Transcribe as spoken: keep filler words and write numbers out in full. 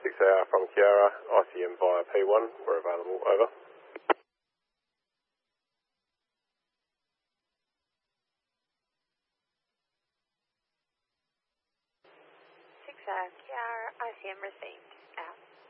six A R from Kiara, I C M via P one, we're available, over. six A R Kiara, I C M received, out.